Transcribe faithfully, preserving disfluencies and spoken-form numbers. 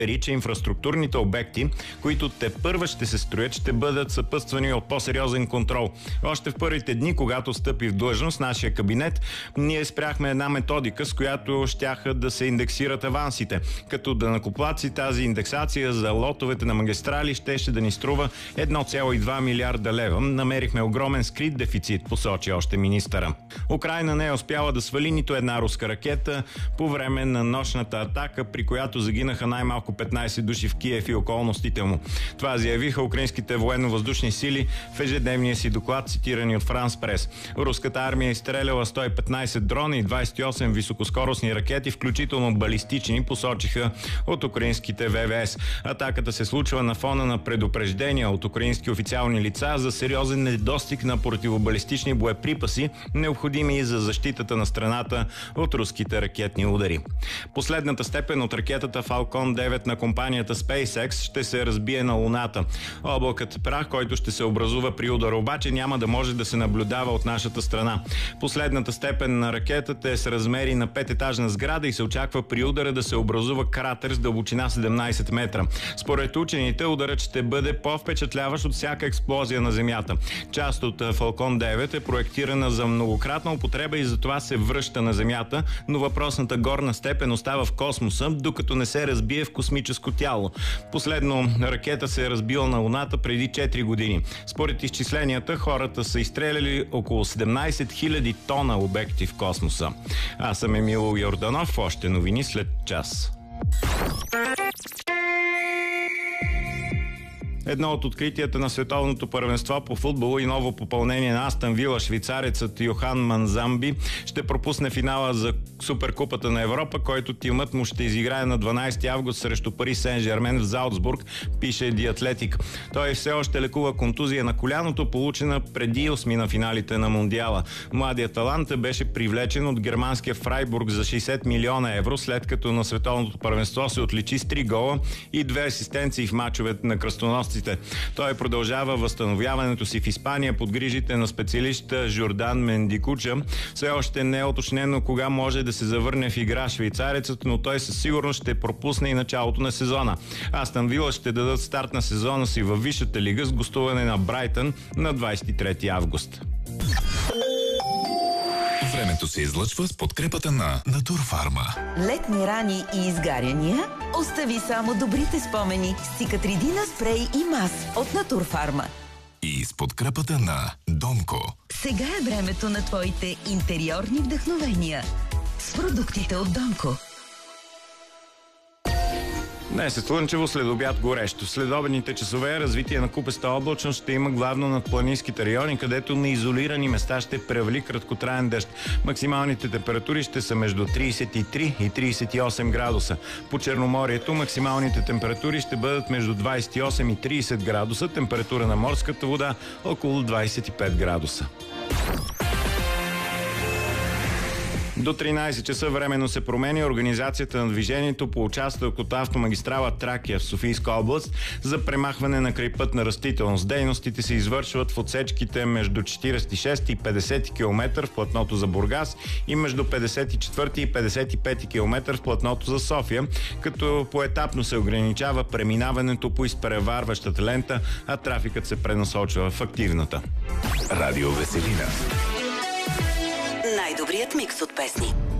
че инфраструктурните обекти, които те първа ще се строят, ще бъдат съпътствани от по-сериозен контрол. Още в първите дни, когато стъпи в длъжност нашия кабинет, ние спряхме една методика, с която щяха да се индексират авансите. Като данъкоплатци тази индексация за лотовете на магистрали щеше да ни струва едно цяло и две милиарда лева. Намерихме огромен скрит дефицит, посочи още министъра. Украйна не е успяла да свали нито една руска ракета по време на нощната атака, при която загинаха най-малко петнайсет души в Киев и околностите му. Това заявиха украинските военно-въздушни сили в ежедневния си доклад, цитирани от Франс Прес. Руската армия е изстреляла сто и петнайсет дрона и двайсет и осем високоскоростни ракети, включително балистични, посочиха от украинските В В С. Атаката се случва на фона на предупреждения от украински официални лица за сериозен недостиг на противобалистични боеприпаси, необходими и за защитата на страната от руските ракетни удари. Последната степен от ракетата Falcon девет на компанията SpaceX ще се разбие на Луната. Облакът прах, който ще се образува при удара, обаче няма да може да се наблюдава от нашата страна. Последната степен на ракетата е с размери на пететажна сграда и се очаква при удара да се образува кратер с дълбочина седемнайсет метра. Според учените, ударът ще бъде по-впечатляващ от всяка експлозия на Земята. Част от Falcon девет е проектирана за многократна употреба и затова се връща на Земята, но въпросната горна степен остава в космоса, докато не се разбие в космическо тяло. Последно ракета се е разбила на Луната преди четири години. Според изчисленията, хората са изстреляли около седемнайсет хиляди тона обекти в космоса. Аз съм Емил Йорданов, още новини след час. Едно от откритията на световното първенство по футбол и ново попълнение на Астън Вила, швейцарецът Йохан Манзамби ще пропусне финала за Суперкупата на Европа, който тимът му ще изиграе на дванайсети август срещу Пари Сен-Жермен в Залцбург, пише The Athletic. Той все още лекува контузия на коляното, получена преди осми на финалите на Мондиала. Младият талант беше привлечен от германския Фрайбург за шейсет милиона евро, след като на световното първенство се отличи с три гола и две асистенции в мачовете на кръстоносците. Той продължава възстановяването си в Испания под грижите на специалиста Жордан Мендикуча. Все още не е уточнено кога може да се завърне в игра швейцарецът, но той със сигурност ще пропусне и началото на сезона. Астън Вила ще дадат старт на сезона си във Висшата лига с гостуване на Брайтън на двайсет и трети август. Времето се излъчва с подкрепата на Натурфарма. Летни рани и изгаряния? Остави само добрите спомени с Цикатридина спрей и мас от Натурфарма. И с подкрепата на Донко. Сега е времето на твоите интериорни вдъхновения с продуктите от Донко. Днес е слънчево, след обяд горещо. След обедните часове развитие на купеста облачност ще има главно над планинските райони, където на изолирани места ще превали краткотраен дъжд. Максималните температури ще са между трийсет и три и трийсет и осем градуса. По Черноморието максималните температури ще бъдат между двайсет и осем и трийсет градуса, температура на морската вода около двайсет и пет градуса. До тринайсет часа временно се променя организацията на движението по участък от автомагистрала Тракия в Софийска област за премахване на крайпътна растителност. Дейностите се извършват в отсечките между четирийсет и шести и петдесети километър в платното за Бургас и между петдесет и четвърти и петдесет и пети километър в платното за София, като поетапно се ограничава преминаването по изпреварващата лента, а трафикът се пренасочва в активната. Радио Веселина. Най-добрият микс от песни.